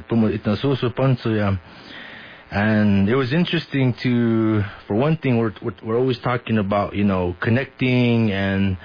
puma itna susu pansuya. And it was interesting for one thing, we're always talking about, connecting and,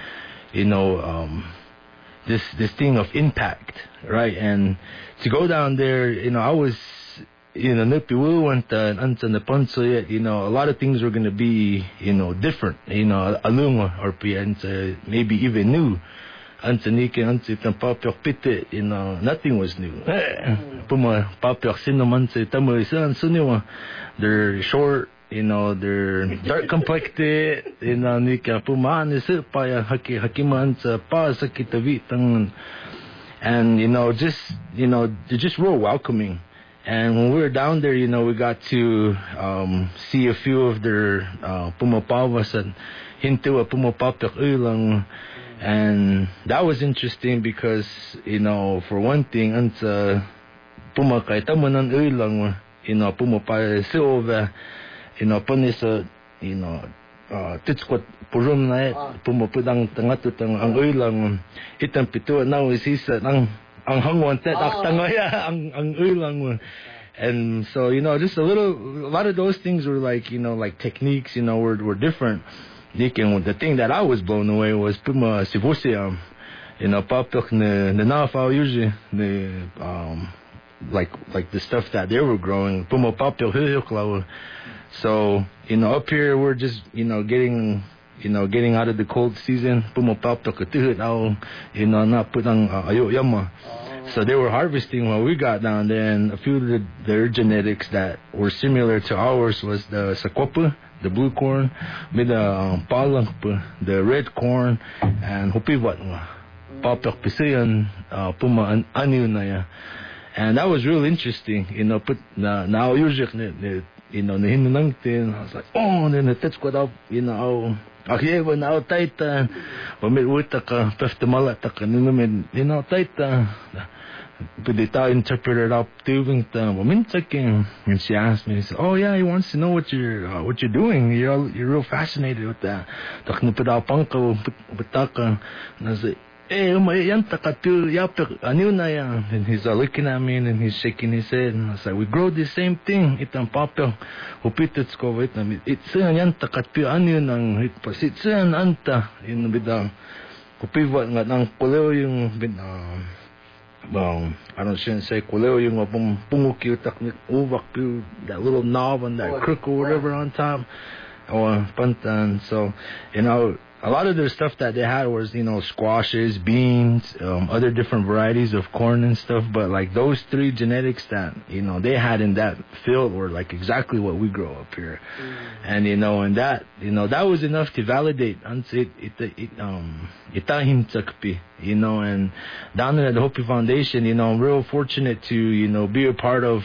this thing of impact, right? And to go down there, I was, Nipiwu and the Pansoya, a lot of things were going to be, different, alunga or maybe even new. Antanike, Antitan Papio Pite, nothing was new. Puma Papio Sinamanse, Tamuisan Suniwa, they're short, they're dark complected, Nika Puman is it by a Hakimans, Pasakitavitang, and, they're just real welcoming. And when we were down there, we got to see a few of their Puma Pavas and Hintua Puma Papio Ulang. And that was interesting because, for one thing, Puma kay tamanan ulang, Puma pa silva, panisa, titskot purum na Puma pudang tangatutang ang ulang, itang pito na isisa ang hangwan tet aktangaya ang ulang. And so, just a lot of those things were like, like techniques, were different. The thing that I was blown away was Puma Sivusia, Papuk the Nafao usually like the stuff that they were growing, Puma Papuk Hilklaw. So, up here we're just, getting out of the cold season, Puma Papuk Tuhut, not put on Ayoyama. So they were harvesting when we got down there, and a few of their genetics that were similar to ours was the Sakwapu, the blue corn, with the palang, the red corn, and hupivat, papyak pisiyan, puma anu na ya. And that was real interesting, put now usually, nahinunangtin, I was like, oh, then the tetskot up, Akieva na taita, pamit uta ka, pefte malata ka, taita. But they thought interpreted up tubing and she asked me, she said, oh yeah, he wants to know what you're doing. You're real fascinated with that. And I said, and he's looking at me and he's shaking his head, and I said, we grow the same thing. Itang papel, upititsko vitam. Itsan yanta katpil anu nang hitpasitsan anta in bidang kupivat nga nang kuleo yung I shouldn't say kuleo yung punguki taknik uvak pu, that little knob and that crook or whatever on top, or pantan. So a lot of their stuff that they had was squashes, beans, other different varieties of corn and stuff. But like those three genetics that they had in that field were like exactly what we grow up here, and and that that was enough to validate itahim tsakpi. And down there at the Hopi Foundation, I'm real fortunate to be a part of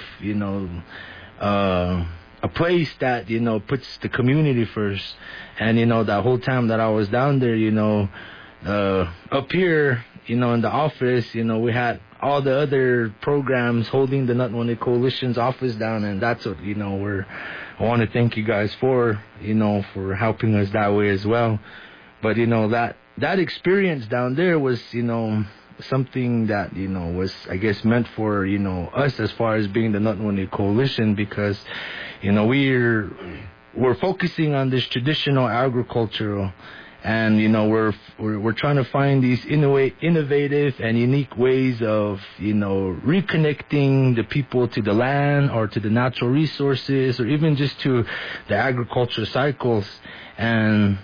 a place that puts the community first. And that whole time that I was down there, up here, in the office, we had all the other programs holding the Nutwani Coalition's office down, and that's what I want to thank you guys for helping us that way as well. But that experience down there was something that was, I guess, meant for us as far as being the Nutwani Coalition, because we're focusing on this traditional agricultural, and we're trying to find these innovative and unique ways of reconnecting the people to the land or to the natural resources, or even just to the agriculture cycles. And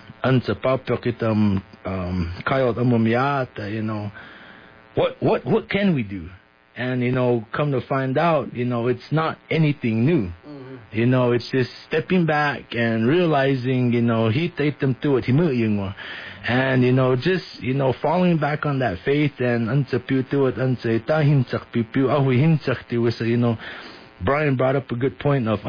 what can we do? And come to find out, it's not anything new. It's just stepping back and realizing, and just falling back on that faith, and Brian brought up a good point of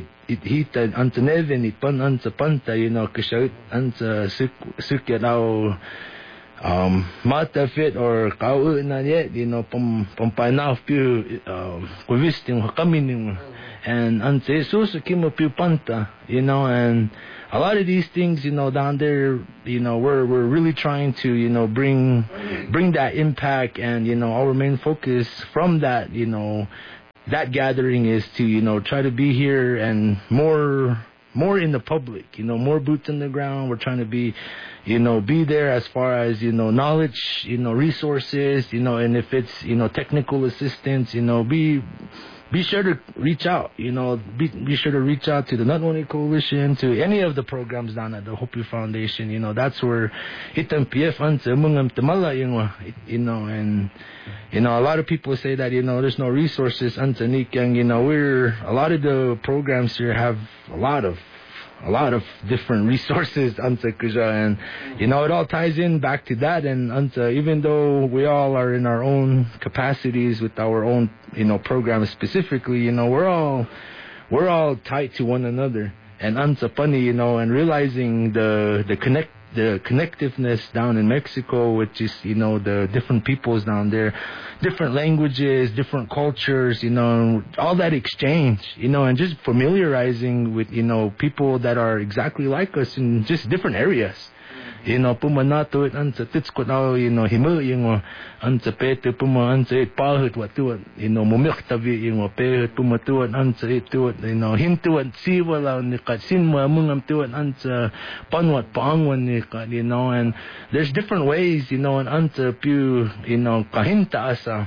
mata fit or kau na yet pampainaw pu kuvisting kami and ante susukimo pu panta and a lot of these things down there we're really trying to bring that impact, and our main focus from that that gathering is to, try to be here and more in the public, more boots on the ground. We're trying to be, be there as far as, knowledge, resources, and if it's, technical assistance, be sure to reach out, be sure to reach out to the Not Only Coalition, to any of the programs down at the Hopi Foundation. That's where itang PF ansa mungam tamala and a lot of people say that there's no resources ansa nikyang a lot of the programs here have a lot of different resources ansa kuja, and it all ties in back to that. And ansa, even though we all are in our own capacities with our own programs specifically, we're all tied to one another. And ansa pani, and realizing the connectiveness down in Mexico, which is, the different peoples down there, different languages, different cultures, all that exchange, and just familiarizing with, people that are exactly like us in just different areas. Pumanato it ansa titskot now, himu ansa pete puma ansa it pahut watuat, mumiktavi pehut pumatuat ansa it tuat, hintuat siwala nikat sinma mungam tuat ansa panwat paangwan nikat, and there's different ways, and ansa pu, kahinta asa.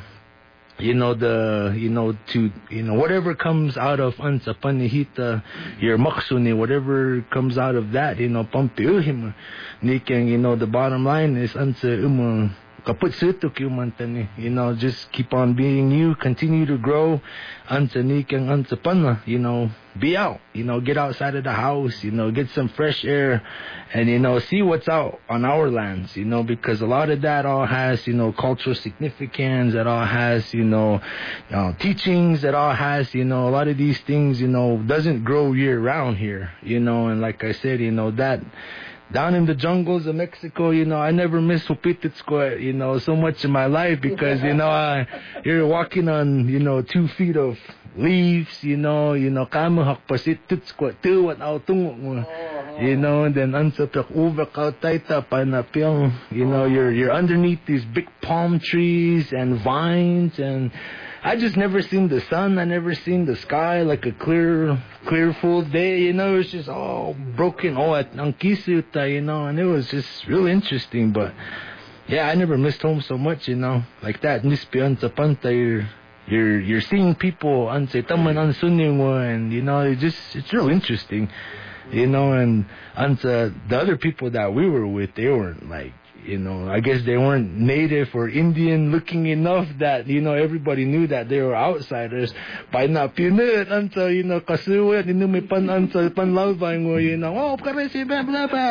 Whatever comes out of ansa panihita, your maksuni, whatever comes out of that, pampiuhim, nikeng, the bottom line is ansa kaput sutuk umantani, just keep on being you, continue to grow, ansa nikeng ansa pana, be out, get outside of the house, get some fresh air, and see what's out on our lands, because a lot of that all has, cultural significance, that all has, teachings, that all has, a lot of these things, doesn't grow year round here, and like I said, that down in the jungles of Mexico, I never miss Hupititsko, so much in my life, because, you're walking on, 2 feet of leaves, kamahak pasit titsko, tuwat au tungok mo, and then ansapyak uva kautaita panapyong, you're underneath these big palm trees and vines, and I just never seen the sun. I never seen the sky like a clear full day. It's just all broken. At Ankisuta, and it was just really interesting. But yeah, I never missed home so much, like that. Nispi sa panta, you're seeing people anse taman ansuningo, and it's real interesting, and ansa the other people that we were with, they weren't like, I guess they weren't native or Indian looking enough that, everybody knew that they were outsiders. By na pinut until, kasuwat, may pan until panlawbang mo, oh, karesi, blah, blah, blah,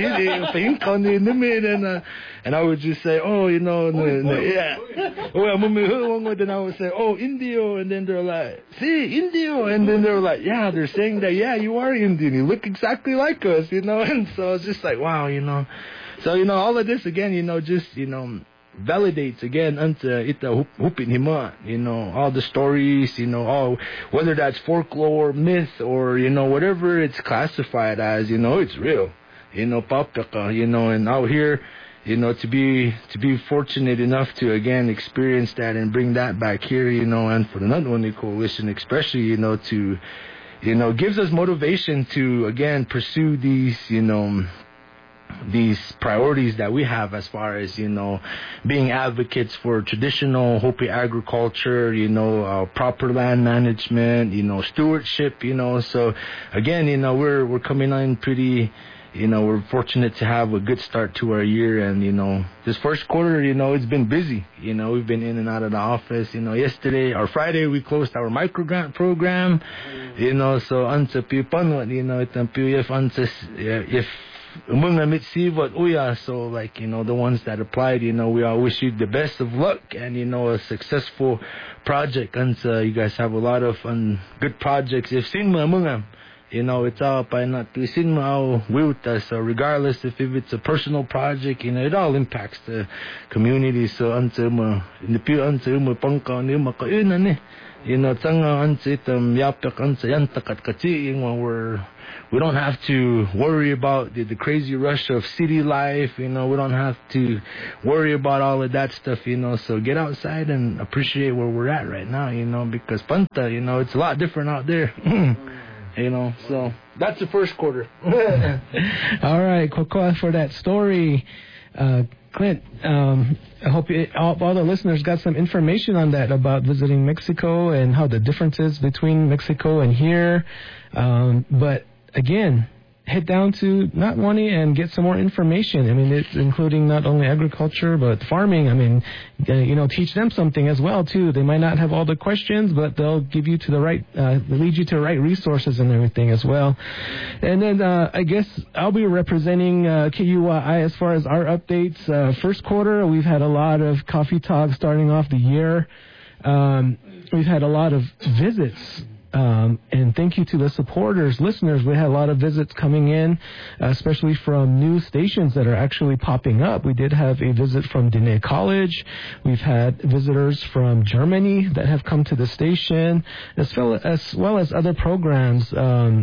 and I would just say, oh, yeah. Then I would say, oh, Indio, and then they're like, see, Indio, and then they're like, yeah, they're saying that, yeah, you are Indian, you look exactly like us, and so it's just like, wow, So, all of this again, just, validates again unto ita hupin hima, all the stories, all, whether that's folklore, myth, or, whatever it's classified as, it's real, papaka, and out here, to be fortunate enough to again experience that and bring that back here, and for the Not Only Coalition especially, to, gives us motivation to again pursue these, these priorities that we have as far as, being advocates for traditional Hopi agriculture, proper land management, stewardship, so again, we're coming on pretty, we're fortunate to have a good start to our year, and, this first quarter, it's been busy, we've been in and out of the office, yesterday or Friday, we closed our microgrant program, so ansa pipan, if Umunga mitsivat uya, so like, the ones that applied, we all wish you the best of luck and, a successful project. And you guys have a lot of good projects. If sinma umunga, it's all by not to sinma au wiuta. So regardless if it's a personal project, it all impacts the community. So ansa uma, in the pure ansa uma pangka ni maka unani. You know, tanga ansitam yapak ansa yantakat kati, we don't have to worry about the crazy rush of city life, we don't have to worry about all of that stuff, so get outside and appreciate where we're at right now, because Panta, it's a lot different out there. So that's the first quarter. All right, Kokoa, for that story. Clint, I hope all the listeners got some information on that about visiting Mexico and how the differences between Mexico and here. But again, head down to Natwani and get some more information. I mean, it's including not only agriculture, but farming. I mean, teach them something as well, too. They might not have all the questions, but they'll give you to the right, lead you to the right resources and everything as well. And then I guess I'll be representing KUYI as far as our updates. First quarter, we've had a lot of coffee talks starting off the year. We've had a lot of visits. And thank you to the supporters, listeners. We had a lot of visits coming in, especially from new stations that are actually popping up. We did have a visit from Diné College. We've had visitors from Germany that have come to the station, as well as other programs. I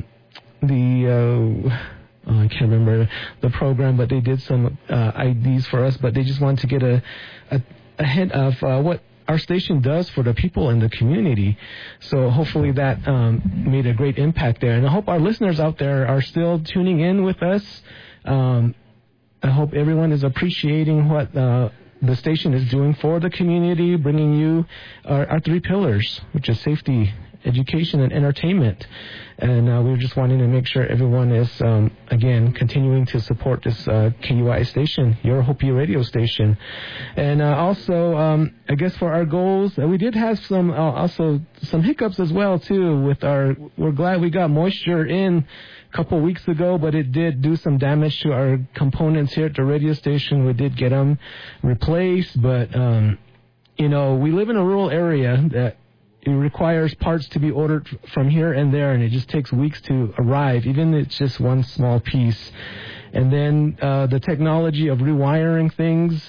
can't remember the program, but they did some IDs for us, but they just wanted to get a hint of what our station does for the people in the community. So hopefully that made a great impact there. And I hope our listeners out there are still tuning in with us. I hope everyone is appreciating what the station is doing for the community, bringing you our three pillars, which is safety, education, and entertainment. And we're just wanting to make sure everyone is, again, continuing to support this KUI station, your Hopi radio station. And also, I guess for our goals, we did have some hiccups as well, too. We're glad we got moisture in a couple weeks ago, but it did do some damage to our components here at the radio station. We did get them replaced, but, we live in a rural area that it requires parts to be ordered from here and there, and it just takes weeks to arrive, even if it's just one small piece. And then the technology of rewiring things,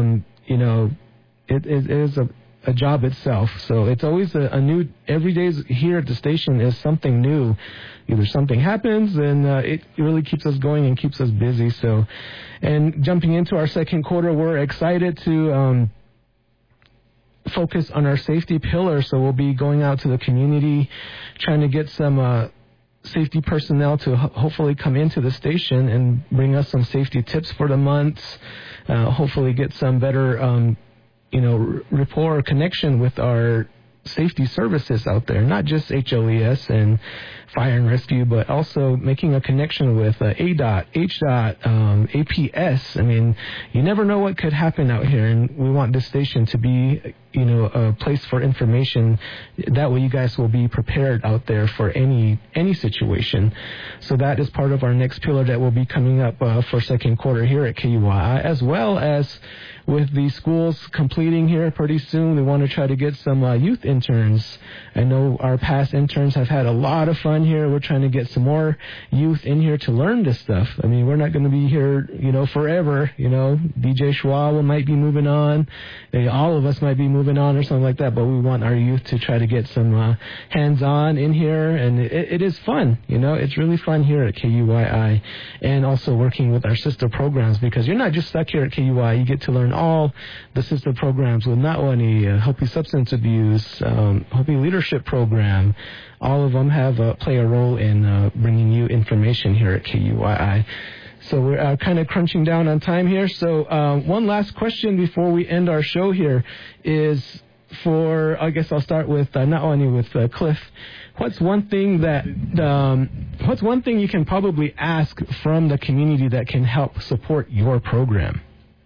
it is a job itself. So it's always a new, every day here at the station is something new. Either something happens, and it really keeps us going and keeps us busy. So, and jumping into our second quarter, we're excited to focus on our safety pillar. So we'll be going out to the community, trying to get some safety personnel to hopefully come into the station and bring us some safety tips for the month. Hopefully get some better, rapport or connection with our safety services out there, not just HLES and fire and rescue, but also making a connection with ADOT, HDOT, APS. I mean, you never know what could happen out here, and we want this station to be, a place for information. That way you guys will be prepared out there for any situation. So that is part of our next pillar that will be coming up for second quarter here at KUYI, as well as with the schools completing here pretty soon. We want to try to get some youth interns. I know our past interns have had a lot of fun here. We're trying to get some more youth in here to learn this stuff. I mean, we're not going to be here, forever. DJ Schwab might be moving on. All of us might be moving on or something like that, but we want our youth to try to get some hands-on in here, and it is fun. It's really fun here at KUYI, and also working with our sister programs, because you're not just stuck here at KUYI. You get to learn all the sister programs with Natwani, Hopi Substance Abuse, Hopi Leadership Program. All of them play a role in bringing you information here at KUYI. So we're kind of crunching down on time here. So one last question before we end our show here is I guess I'll start with Natwani, with Cliff. What's one thing you can probably ask from the community that can help support your program?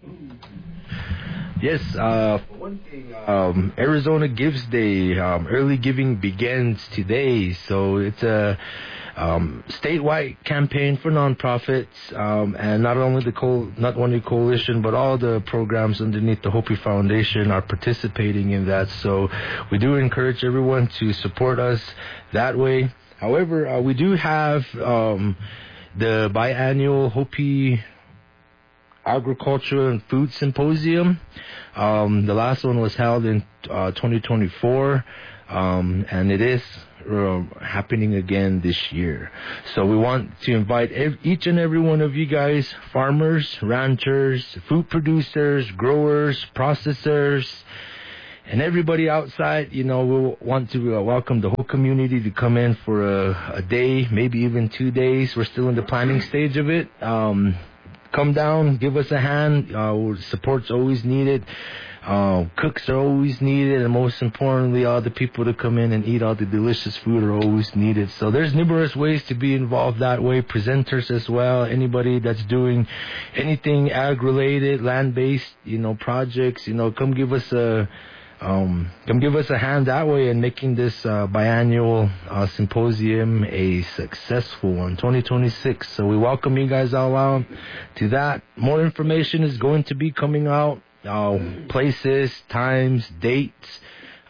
Yes, for one thing, Arizona Gives Day, early giving begins today, so it's a statewide campaign for nonprofits, and not only the Natwani Coalition, but all the programs underneath the Hopi Foundation are participating in that. So we do encourage everyone to support us that way. However, we do have the biannual Hopi Agriculture and Food Symposium. The last one was held in 2024. and it is happening again this year. So we want to invite each and every one of you guys, farmers, ranchers, food producers, growers, processors, and everybody outside. We want to welcome the whole community to come in for a day, maybe even 2 days. We're still in the planning stage of it. Come down, give us a hand. Support's always needed. Cooks are always needed, and most importantly, all the people to come in and eat all the delicious food are always needed. So there's numerous ways to be involved that way. Presenters as well. Anybody that's doing anything ag-related, land-based, projects, come give us a hand that way in making this biannual symposium a successful one, 2026. So we welcome you guys all out to that. More information is going to be coming out. Places, times, dates,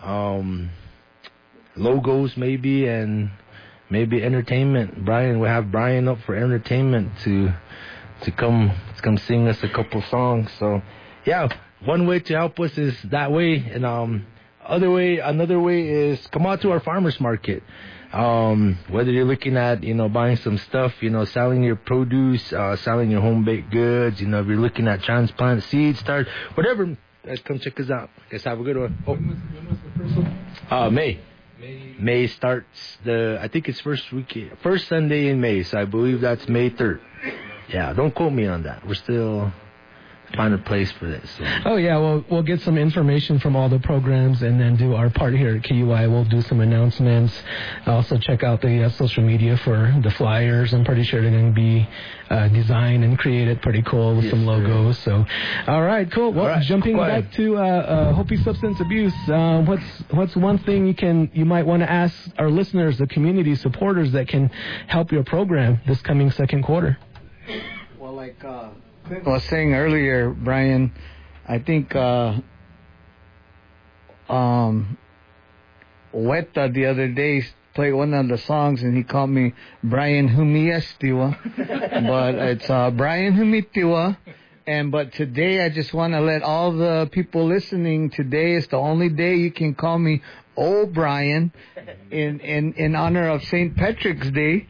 logos maybe, and maybe entertainment. Brian, we have Brian up for entertainment to come sing us a couple songs. So yeah, one way to help us is that way, and another way is come out to our farmers market. Whether you're looking at, buying some stuff, selling your produce, selling your home baked goods, if you're looking at transplant seeds, start, whatever, guys, come check us out. Guys, have a good one. Oh. When was the first one? May. May starts I think it's first Sunday in May, so I believe that's May 3rd. Yeah, don't quote me on that. We're still find a place for this. So. Oh, yeah, we'll get some information from all the programs and then do our part here at KUI. We'll do some announcements. Also check out the social media for the flyers. I'm pretty sure they're going to be designed and created pretty cool with some logos. So, all right, cool. Well, jumping back to Hopi substance abuse, what's one thing you might want to ask our listeners, the community supporters that can help your program this coming second quarter? Well, like I was saying earlier, Brian, I think Weta the other day played one of the songs and he called me Brian Humiestiwa, but it's Brian Humitiwa. But today I just want to let all the people listening, today is the only day you can call me O'Brien in honor of St. Patrick's Day.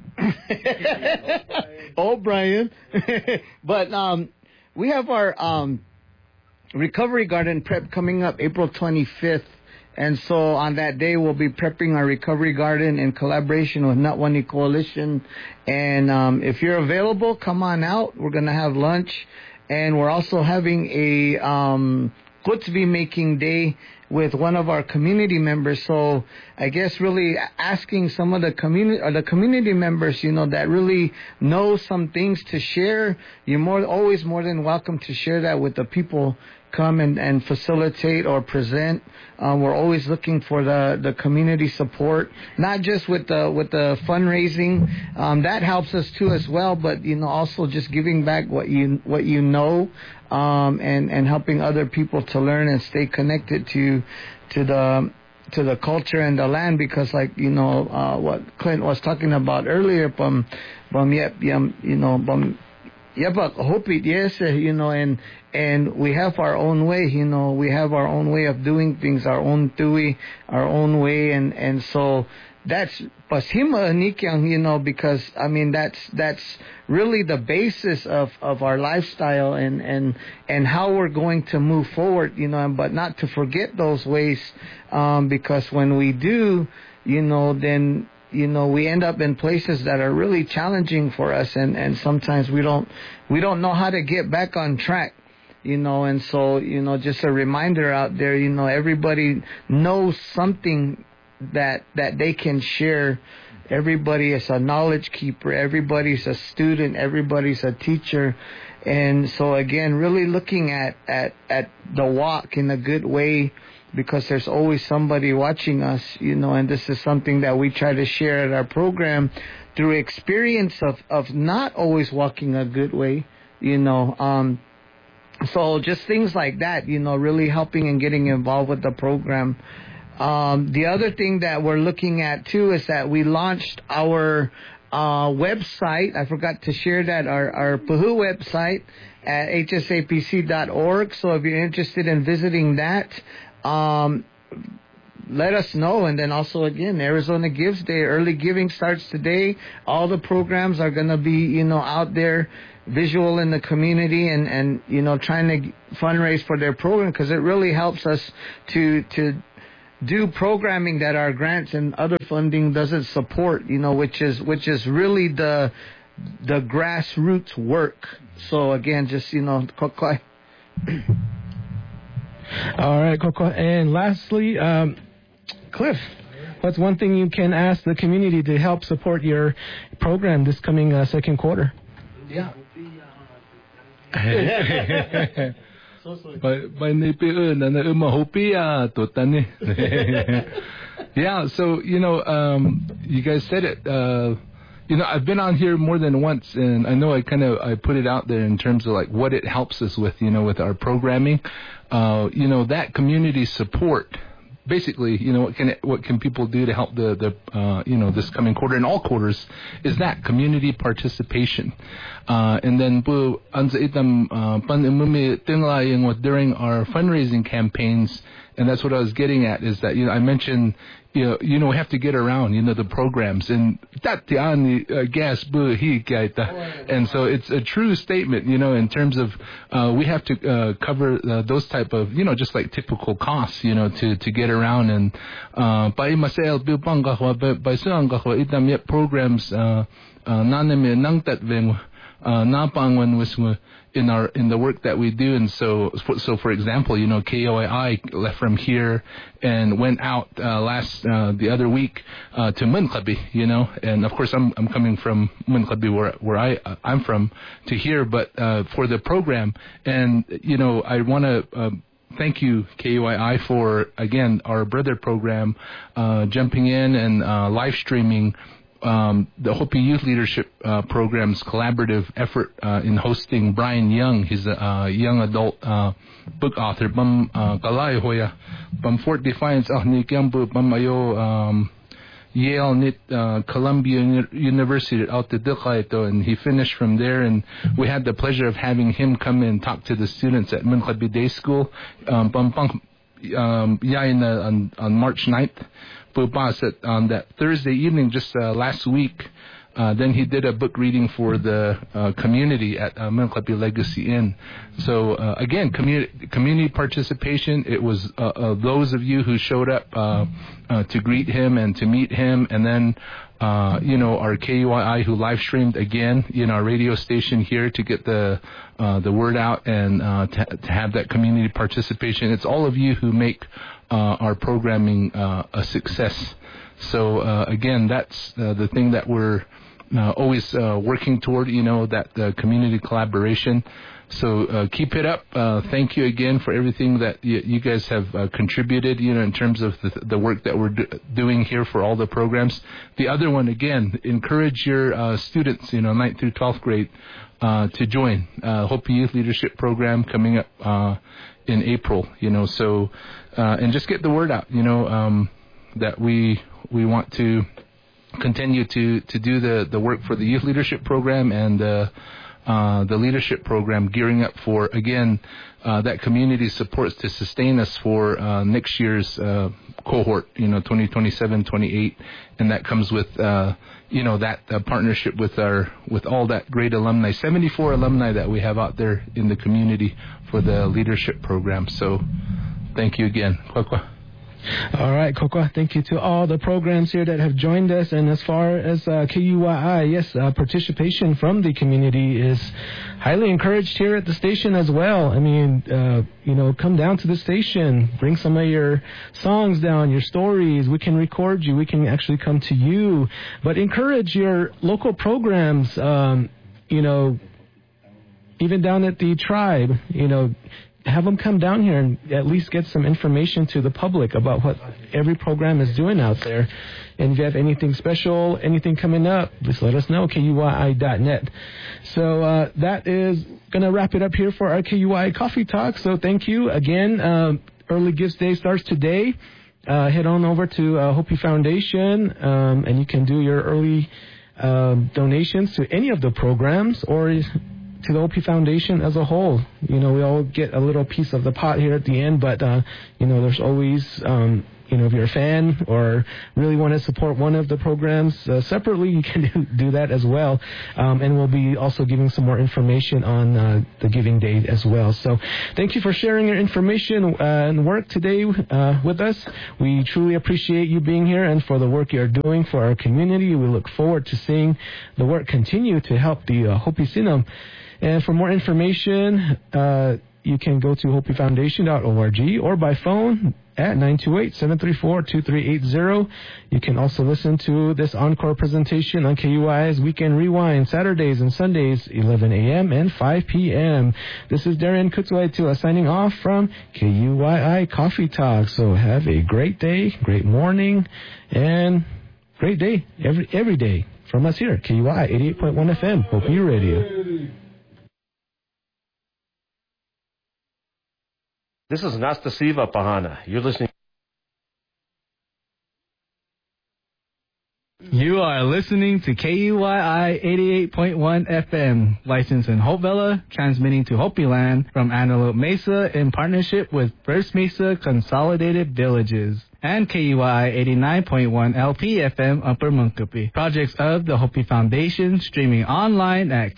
O'Brien. But we have our recovery garden prep coming up April 25th, and so on that day we'll be prepping our recovery garden in collaboration with Nutwani Coalition. And if you're available, come on out. We're going to have lunch, and we're also having a Kutzvi making day with one of our community members. So I guess really asking some of the community members, that really know some things to share. You're always more than welcome to share that with the people. Come and facilitate or present. We're always looking for the community support, not just with the fundraising. That helps us too as well, but also just giving back what you know, and helping other people to learn and stay connected to the culture and the land, because what Clint was talking about earlier, and we have our own way, we have our own way of doing things, our own tui, our own way, and so that's pasima nikyang, because that's really the basis of our lifestyle and how we're going to move forward, but not to forget those ways, because when we do, then we end up in places that are really challenging for us, and sometimes we don't know how to get back on track, and so, just a reminder out there, everybody knows something that they can share. Everybody is a knowledge keeper, everybody's a student, everybody's a teacher. And so again, really looking at the walk in a good way, because there's always somebody watching us, and this is something that we try to share at our program through experience of not always walking a good way, so just things like that, really helping and getting involved with the program. The other thing that we're looking at too is that we launched our website. I forgot to share that, our Puhu website at hsapc.org. So if you're interested in visiting that, let us know. And then also, again, Arizona Gives Day, early giving starts today. All the programs are going to be, out there, visual in the community, and trying to fundraise for their program, because it really helps us to do programming that our grants and other funding doesn't support, which is really the grassroots work. So again, just kokoi. All right, Koko. And lastly, Cliff, what's one thing you can ask the community to help support your program this coming second quarter? Yeah. Yeah, so you guys said it. I've been on here more than once, and I know I put it out there in terms of like what it helps us with, with our programming. That community support. Basically, what can people do to help the this coming quarter and all quarters is that community participation. And then during our fundraising campaigns, and that's what I was getting at, is that I mentioned we have to get around the programs, and and so it's a true statement in terms of we have to cover those type of just like typical costs to get around, and by programs in the work that we do. And so for example, KOAI left from here and went out the other week to Munqabi, and of course I'm coming from Munqabi where I'm from to here, but for the program. And I want to thank you, KUII, for again our brother program jumping in and live streaming the Hopi Youth Leadership Program's collaborative effort in hosting Brian Young. He's a young adult book author. Bam Kalai Hoya, Bam Fort Defiance, Ni Kiambu, Bam Ayo Yale, Nit Columbia University out the Dikaito, and he finished from there. And we had the pleasure of having him come and talk to the students at Munqabi Day School. On March 9th. On that Thursday evening, just last week, then he did a book reading for the community at Munqabi Legacy Inn. So again, community participation. It was those of you who showed up to greet him and to meet him, and then our KUII who live streamed again our radio station here to get the word out and to have that community participation. It's all of you who make our programming a success. So again, that's the thing that we're always working toward, that community collaboration. So keep it up. Thank you again for everything that you guys have contributed, in terms of the work that we're doing here for all the programs. The other one, again, encourage your students, 9th through 12th grade, to join Hopi Youth Leadership Program coming up in April, so and just get the word out, that we want to continue to do the work for the Youth Leadership Program and the leadership program, gearing up for, again, that community supports to sustain us for next year's cohort, 2027-28, and that comes with that partnership with all that great alumni, 74 alumni that we have out there in the community for the leadership program. So thank you again. Kwakwa. All right, Kokwa, thank you to all the programs here that have joined us. And as far as KUII, yes, participation from the community is highly encouraged here at the station as well. I mean, come down to the station, bring some of your songs down, your stories. We can record you. We can actually come to you. But encourage your local programs, even down at the tribe, have them come down here and at least get some information to the public about what every program is doing out there. And if you have anything special, anything coming up, just let us know, KUII.net. So that is going to wrap it up here for our KUII Coffee Talk. So thank you again. Early Gifts Day starts today. Head on over to Hopi Foundation, and you can do your early donations to any of the programs or to the Hopi Foundation as a whole. We all get a little piece of the pot here at the end, but, there's always, if you're a fan or really want to support one of the programs separately, you can do that as well. And we'll be also giving some more information on the Giving Day as well. So thank you for sharing your information and work today with us. We truly appreciate you being here and for the work you're doing for our community. We look forward to seeing the work continue to help the Hopi Sinum. And for more information, you can go to hopifoundation.org or by phone at 928-734-2380. You can also listen to this encore presentation on KUI's Weekend Rewind, Saturdays and Sundays, 11 a.m. and 5 p.m. This is Darian Kutsuaitula signing off from KUII Coffee Talk. So have a great day, great morning, and great day every day from us here at KUII 88.1 FM, Hopi Radio. This is Nastasiva Pahana. You're listening. You are listening to KUII 88.1 FM, licensed in Hope Valley, transmitting to Hopi Land from Antelope Mesa in partnership with First Mesa Consolidated Villages, and KUII 89.1 LP FM Upper Munkapi. Projects of the Hopi Foundation, streaming online at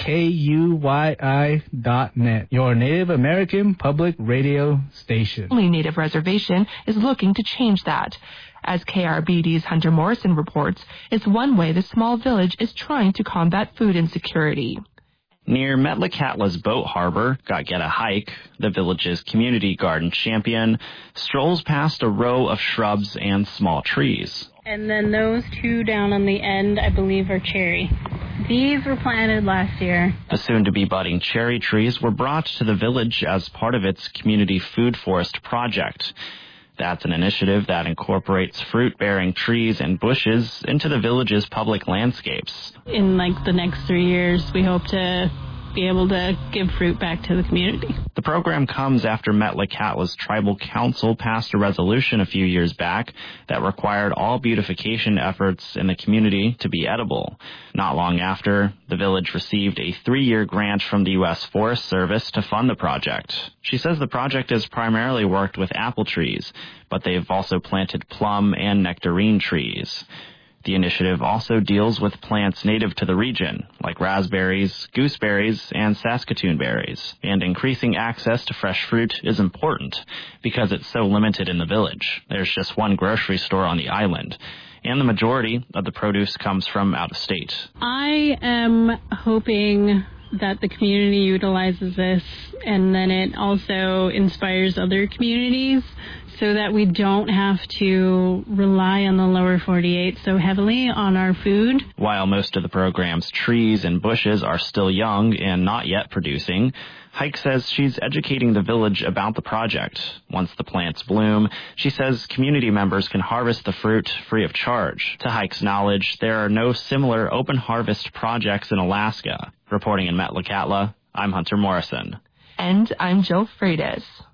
KUII.net, your Native American public radio station. Only Native Reservation is looking to change that. As KRBD's Hunter Morrison reports, it's one way the small village is trying to combat food insecurity. Near Metlakatla's boat harbor, Gotgeta Hike, the village's community garden champion, strolls past a row of shrubs and small trees. And then those two down on the end, I believe, are cherry. These were planted last year. The soon-to-be budding cherry trees were brought to the village as part of its community food forest project. That's an initiative that incorporates fruit-bearing trees and bushes into the village's public landscapes. In the next 3 years, we hope to be able to give fruit back to the community. The program comes after Metlakatla's Tribal Council passed a resolution a few years back that required all beautification efforts in the community to be edible. Not long after, the village received a 3-year grant from the U.S. Forest Service to fund the project. She says the project has primarily worked with apple trees, but they've also planted plum and nectarine trees. The initiative also deals with plants native to the region, like raspberries, gooseberries, and Saskatoon berries. And increasing access to fresh fruit is important because it's so limited in the village. There's just one grocery store on the island, and the majority of the produce comes from out of state. I am hoping that the community utilizes this and then it also inspires other communities so that we don't have to rely on the lower 48 so heavily on our food. While most of the program's trees and bushes are still young and not yet producing, Hike says she's educating the village about the project. Once the plants bloom, she says community members can harvest the fruit free of charge. To Hike's knowledge, there are no similar open harvest projects in Alaska. Reporting in Metlakatla, I'm Hunter Morrison. And I'm Jill Freitas.